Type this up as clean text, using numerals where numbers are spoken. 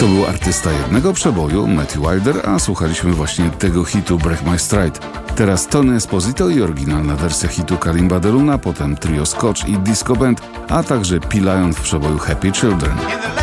To był artysta jednego przeboju, Matthew Wilder, a słuchaliśmy właśnie tego hitu Break My Stride. Teraz Tony Esposito i oryginalna wersja hitu Kalimba de Luna, potem trio Scotch i Disco Band, a także P. Lion w przeboju Happy Children.